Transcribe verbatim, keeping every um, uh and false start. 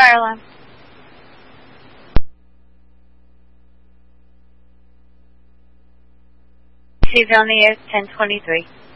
fire alarm. She's on the air, ten twenty-three.